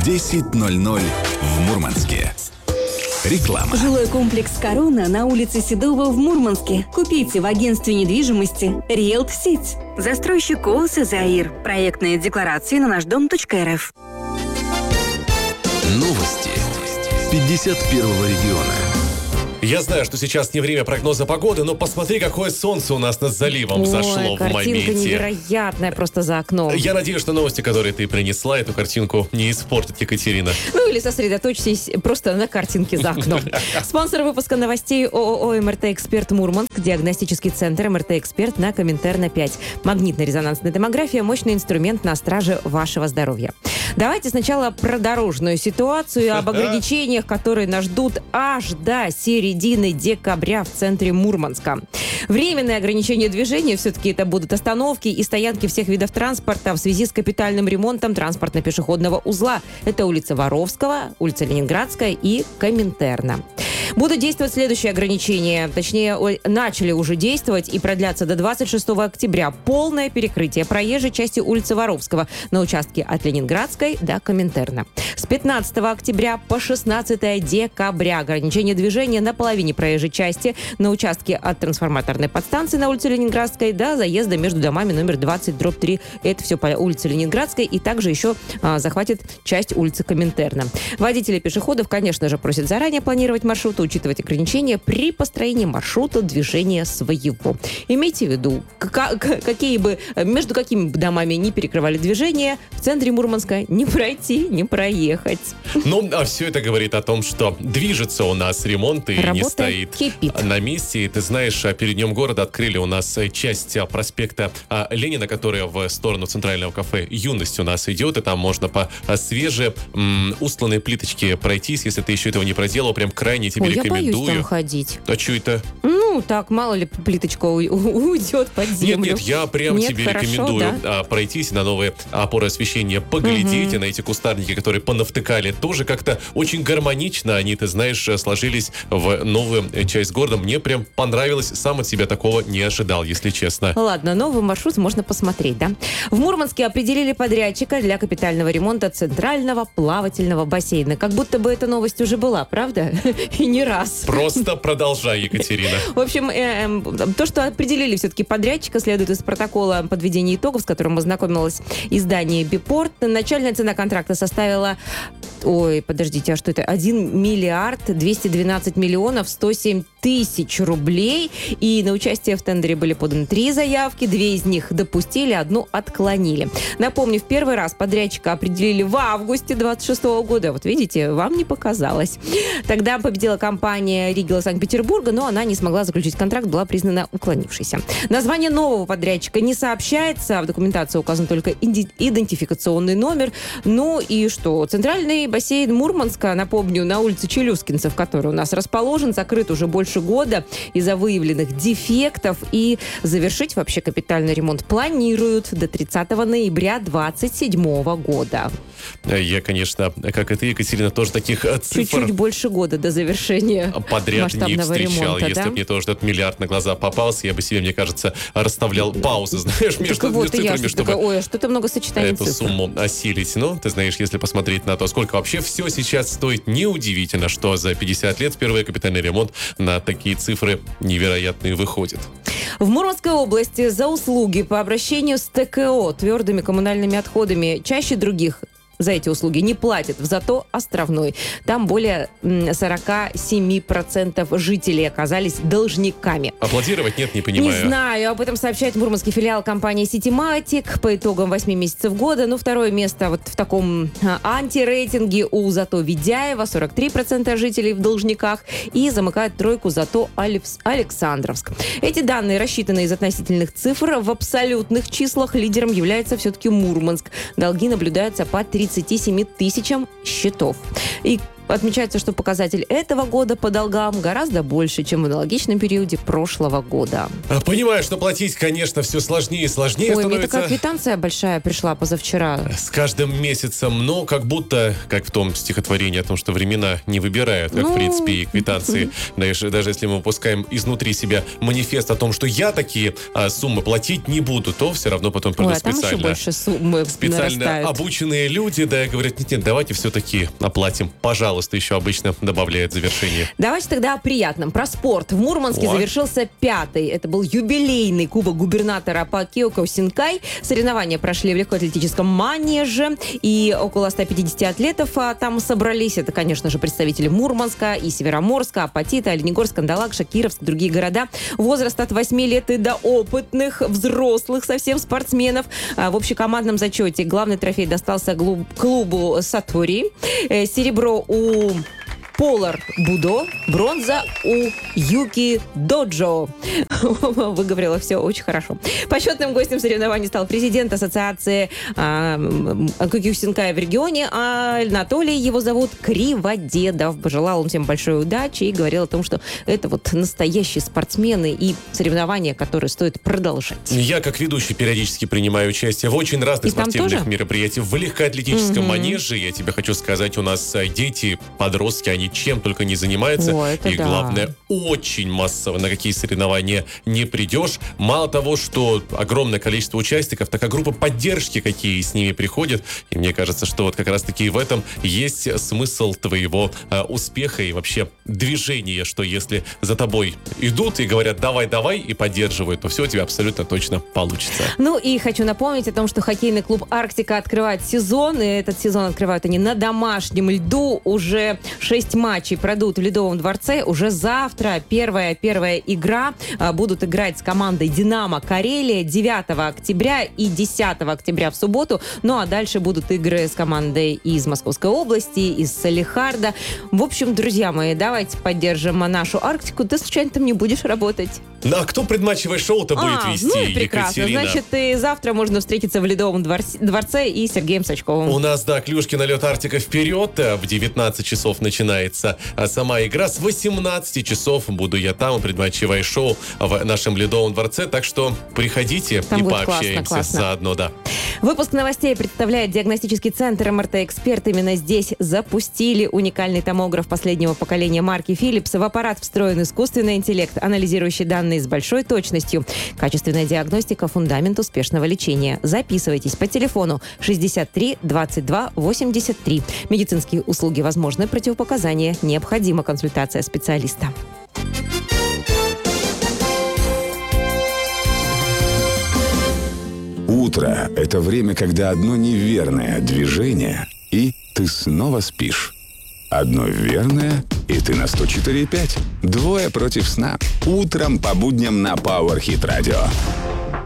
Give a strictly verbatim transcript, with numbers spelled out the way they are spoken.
в десять ноль ноль в Мурманске. Реклама. Жилой комплекс «Корона» на улице Седова в Мурманске. Купите в агентстве недвижимости «Риэлт-Сеть». Застройщик ООО «Заир». Проектные декларации на наш дом точка эр эф. Новости пятьдесят первого региона. Я знаю, что сейчас не время прогноза погоды, но посмотри, какое солнце у нас над заливом Ой, зашло в моменте. картинка невероятная просто за окном. Я надеюсь, что новости, которые ты принесла, эту картинку не испортят, Екатерина. Ну или сосредоточьтесь просто на картинке за окном. Спонсор выпуска новостей ООО «МРТ-Эксперт Мурманск», диагностический центр «МРТ-Эксперт» на Коминтерна пять. Магнитно-резонансная томография – мощный инструмент на страже вашего здоровья. Давайте сначала про дорожную ситуацию, об ограничениях, которые нас ждут аж до середины декабря в центре Мурманска. Временное ограничение движения, все-таки это будут остановки и стоянки всех видов транспорта в связи с капитальным ремонтом транспортно-пешеходного узла. Это улица Воровского, улица Ленинградская и Коминтерна. Будут действовать следующие ограничения. Точнее, начали уже действовать и продлятся до двадцать шестого октября. Полное перекрытие проезжей части улицы Воровского на участке от Ленинградской до Коминтерна. С пятнадцатого октября по шестнадцатого декабря ограничение движения на половине проезжей части на участке от трансформаторной подстанции на улице Ленинградской до заезда между домами номер двадцать дробь три. Это все по улице Ленинградской. И также еще а, захватит часть улицы Коминтерна. Водители пешеходов, конечно же, просят заранее планировать маршрут, учитывать ограничения при построении маршрута движения своего. Имейте в виду, какие бы, между какими бы домами не перекрывали движение, в центре Мурманска не пройти, не проехать. Ну, а все это говорит о том, что движется у нас ремонт и Работа не стоит кипит. на месте. И ты знаешь, перед Днем города открыли у нас часть проспекта Ленина, которая в сторону центрального кафе «Юность» у нас идет, и там можно по свежей м, устланной плиточке пройтись. Если ты еще этого не проделал, прям крайне тебе Ой, рекомендую. Я боюсь там ходить. А что это? Ну, так, мало ли плиточка у- у- уйдет под землю. Нет, нет, я прям Нет, тебе хорошо, рекомендую да? а, пройтись на новые опоры освещения, поглядеть, Мгм. и на эти кустарники, которые понавтыкали, тоже как-то очень гармонично они, ты знаешь, сложились в новую часть города. Мне прям понравилось, сам от себя такого не ожидал, если честно. Ладно, новый маршрут можно посмотреть, да? В Мурманске определили подрядчика для капитального ремонта центрального плавательного бассейна. Как будто бы эта новость уже была, правда? И не раз. Просто продолжай, Екатерина. В общем, э, э, то, что определили все-таки подрядчика, следует из протокола подведения итогов, с которым ознакомилось издание «Бипорт». Начальная цена контракта составила... Ой, подождите, а что это? один миллиард двести двенадцать миллионов сто семь тысяч рублей. И на участие в тендере были поданы три заявки. Две из них допустили, одну отклонили. Напомню, в первый раз подрядчика определили в августе двадцать шестого года. Вот видите, вам не показалось. Тогда победила компания «Ригела» Санкт-Петербурга, но она не смогла заключить контракт, была признана уклонившейся. Название нового подрядчика не сообщается. В документации указан только иди- идентификационный номер. Ну и что? Центральный бассейн Мурманска, напомню, на улице Челюскинцев, который у нас расположен, закрыт уже больше года из-за выявленных дефектов. И завершить вообще капитальный ремонт планируют до тридцатого ноября двадцать седьмого года. Я, конечно, как и ты, Екатерина, тоже таких э, цифр Чуть-чуть больше года до завершения подряд не масштабного встречал. ремонта, Если да? бы мне тоже этот миллиард на глаза попался, я бы себе, мне кажется, расставлял паузы, знаешь, между, Так вот, между и я цифрами, что такая, чтобы ой, а что-то много сочетаний эту цифр. сумму осилить. Ну, ты знаешь, если посмотреть на то, сколько вообще все сейчас стоит, неудивительно, что за пятьдесят лет впервые капитальный ремонт на такие цифры невероятные выходит. В Мурманской области за услуги по обращению с ТКО, твердыми коммунальными отходами, чаще других за эти услуги не платят, зато Островной. Там более сорок семь процентов жителей оказались должниками. Аплодировать нет, не понимаю. Не знаю, об этом сообщает мурманский филиал компании «Ситиматик» по итогам восьми месяцев года. Ну, второе место вот в таком а, антирейтинге у Зато Ведяева, сорок три процента жителей в должниках, и замыкает тройку Зато Алекс- Александровск. Эти данные рассчитаны из относительных цифр. В абсолютных числах лидером является все-таки Мурманск. Долги наблюдаются по тридцати семи тысячам счетов. И отмечается, что показатель этого года по долгам гораздо больше, чем в аналогичном периоде прошлого года. Понимаю, что платить, конечно, все сложнее и сложнее Ой, становится. мне такая квитанция большая пришла позавчера. С каждым месяцем, но как будто, как в том стихотворении о том, что времена не выбирают, как, ну... в принципе, и квитанции. Даже, даже если мы выпускаем изнутри себя манифест о том, что я такие а, суммы платить не буду, то все равно потом придут Ой, а там специально, еще больше суммы специально нарастают. Обученные люди, да, говорят, нет, нет, давайте все-таки оплатим. Пожалуйста, еще обычно добавляет завершение. Давайте тогда о приятном. Про спорт. В Мурманске О. завершился пятый. Это был юбилейный кубок губернатора по Киокусинкай. Соревнования прошли в легкоатлетическом манеже. И около ста пятидесяти атлетов а, там собрались. Это, конечно же, представители Мурманска и Североморска, Апатита, Оленегорск, Кандалакша, Кировск, другие города. Возраст от восьми лет и до опытных, взрослых совсем спортсменов. А, в общекомандном зачете главный трофей достался клубу Сатори. Серебро у Полар Будо, бронза у Юки Доджо. Выговорила все очень хорошо. Почетным гостем соревнований стал президент ассоциации Киокусинкай в регионе Анатолий, его зовут, Криводедов. Пожелал он всем большой удачи и говорил о том, что это вот настоящие спортсмены и соревнования, которые стоит продолжать. Я, как ведущий, периодически принимаю участие в очень разных и спортивных мероприятиях. В легкоатлетическом mm-hmm. манеже, я тебе хочу сказать, у нас дети, подростки, они чем только не занимаются. О, и да. главное, очень массово. На какие соревнования не придешь. Мало того, что огромное количество участников, так и группа поддержки, какие с ними приходят. И мне кажется, что вот как раз-таки в этом есть смысл твоего э, успеха и вообще движения, что если за тобой идут и говорят «давай-давай» и поддерживают, то все у тебя абсолютно точно получится. Ну и хочу напомнить о том, что хоккейный клуб «Арктика» открывает сезон. И этот сезон открывают они на домашнем льду. Уже шесть матчей пройдут в Ледовом дворце. Уже завтра первая, первая игра. Будут играть с командой «Динамо» Карелия девятого октября и десятого октября в субботу. Ну а дальше будут игры с командой из Московской области, из Салехарда. В общем, друзья мои, давайте поддержим нашу Арктику. Ты случайно там не будешь работать? Ну, а кто предматчевое шоу-то будет а, вести, ну и прекрасно. Екатерина? Значит, и завтра можно встретиться в Ледовом дворце, дворце и с Сергеем Сачковым. У нас, да, клюшки на лед Арктика вперед. В девятнадцать часов начинается сама игра. С восемнадцати часов буду я там, предматчевое шоу в нашем Ледовом дворце. Так что приходите там и будет пообщаемся классно, классно. заодно, да. Выпуск новостей представляет диагностический центр эм эр тэ «Эксперт». Именно здесь запустили уникальный томограф последнего поколения марки Philips. В аппарат встроен искусственный интеллект, анализирующий данные с большой точностью. Качественная диагностика – фундамент успешного лечения. Записывайтесь по телефону шестьдесят три двадцать два восемьдесят три. Медицинские услуги возможны, противопоказания. Необходима консультация специалиста. Утро – это время, когда одно неверное движение, и ты снова спишь. Одно верное, и ты на сто четыре и пять. Двое против сна. Утром по будням на Power Hit Radio.